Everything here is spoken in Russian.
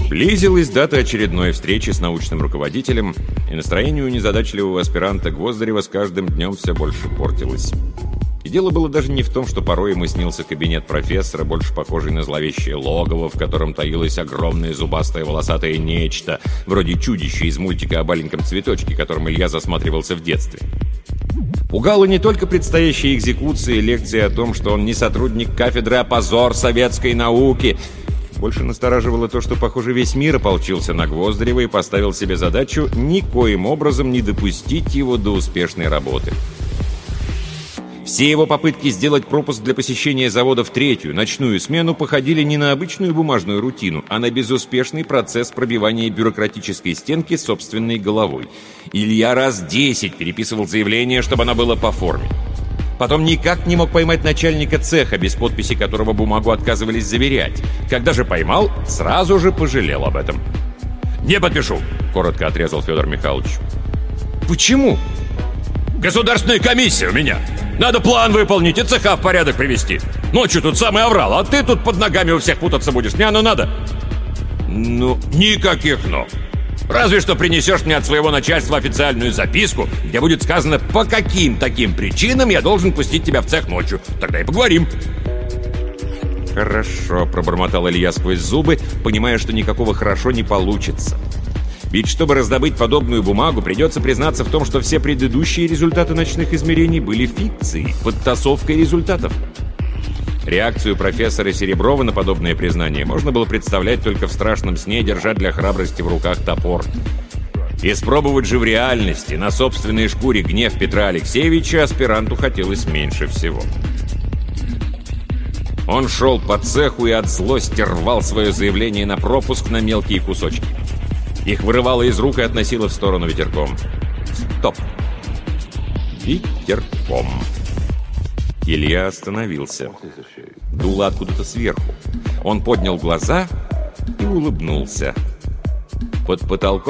Близилась дата очередной встречи с научным руководителем, и настроение у незадачливого аспиранта Гвоздарева с каждым днем все больше портилось. И дело было даже не в том, что порой ему снился кабинет профессора, больше похожий на зловещее логово, в котором таилось огромное зубастое волосатое нечто, вроде чудища из мультика о маленьком цветочке, которым Илья засматривался в детстве. Пугало не только предстоящие экзекуции и лекции о том, что он не сотрудник кафедры, а позор советской науки. Больше настораживало то, что, похоже, весь мир ополчился на Гвоздарева и поставил себе задачу никоим образом не допустить его до успешной работы. Все его попытки сделать пропуск для посещения завода в третью, ночную смену походили не на обычную бумажную рутину, а на безуспешный процесс пробивания бюрократической стенки собственной головой. Илья раз 10 переписывал заявление, чтобы оно было по форме. Потом никак не мог поймать начальника цеха, без подписи которого бумагу отказывались заверять. Когда же поймал, сразу же пожалел об этом. «Не подпишу!» — коротко отрезал Федор Михайлович. «Почему?» «Государственная комиссия у меня! Надо план выполнить и цеха в порядок привести. Ночью тут самый оврал, а ты тут под ногами у всех путаться будешь. Не оно надо!» «Ну, никаких «но». Разве что принесешь мне от своего начальства официальную записку, где будет сказано, по каким таким причинам я должен пустить тебя в цех ночью. Тогда и поговорим». «Хорошо», — пробормотал Илья сквозь зубы, понимая, что никакого «хорошо» не получится. Ведь чтобы раздобыть подобную бумагу, придется признаться в том, что все предыдущие результаты ночных измерений были фикцией, подтасовкой результатов. Реакцию профессора Сереброва на подобное признание можно было представлять только в страшном сне, держа для храбрости в руках топор. Испробовать же в реальности, на собственной шкуре, гнев Петра Алексеевича аспиранту хотелось меньше всего. Он шел по цеху и от злости рвал свое заявление на пропуск на мелкие кусочки. Их вырывало из рук и относило в сторону ветерком. Стоп! Ветерком. Илья остановился. Дуло откуда-то сверху. Он поднял глаза и улыбнулся. Под потолком